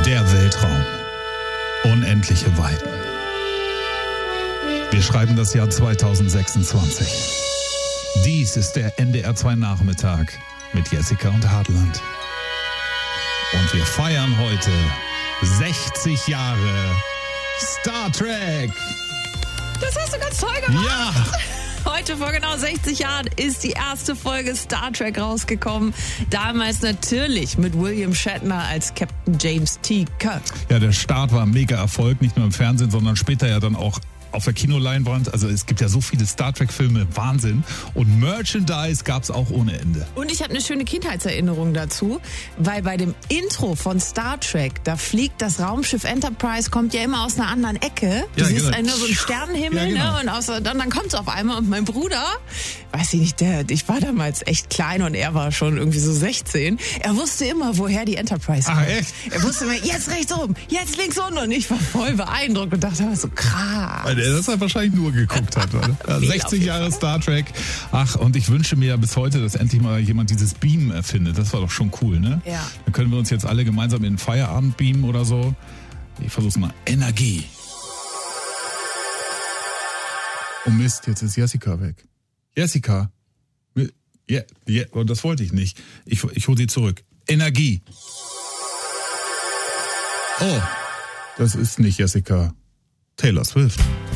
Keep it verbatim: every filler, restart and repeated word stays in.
Der Weltraum. Unendliche Weiten. Wir schreiben das Jahr zweitausendsechsundzwanzig. Dies ist der N D R zwei Nachmittag mit Jessica und Hartland. Und wir feiern heute sechzig Jahre Star Trek. Das hast du ganz toll gemacht. Ja. Heute vor genau sechzig Jahren ist die erste Folge Star Trek rausgekommen. Damals natürlich mit William Shatner als Captain James T. Kirk. Ja, der Start war ein mega Erfolg, nicht nur im Fernsehen, sondern später ja dann auch auf der Kinoleinwand. Also es gibt ja so viele Star Trek-Filme, Wahnsinn. Und Merchandise gab es auch ohne Ende. Und ich habe eine schöne Kindheitserinnerung dazu, weil bei dem Intro von Star Trek, da fliegt das Raumschiff Enterprise, kommt ja immer aus einer anderen Ecke. Du Ja, siehst genau. nur so einen Sternenhimmel, Ja, genau. ne? Und aus, dann, dann kommt es auf einmal und mein Bruder, weiß ich nicht, der, ich war damals echt klein und er war schon irgendwie so sechzehn. Er wusste immer, woher die Enterprise Ach, kommt. echt? Er wusste immer, jetzt rechts oben, jetzt links unten. Und ich war voll beeindruckt und dachte, so krass. Weil der das halt wahrscheinlich nur geguckt hat. Oder? Ja, Viel auf sechzig jeden Jahre Fall. Star Trek. Ach, und ich wünsche mir ja bis heute, dass endlich mal jemand dieses Beam erfindet. Das war doch schon cool, ne? Ja. Dann können wir uns jetzt alle gemeinsam in den Feierabend beamen oder so. Ich versuch's mal. Energie. Oh Mist, jetzt ist Jessica weg. Jessica. Ja, ja, das wollte ich nicht. Ich, ich hole sie zurück. Energie. Oh, das ist nicht Jessica. Taylor Swift.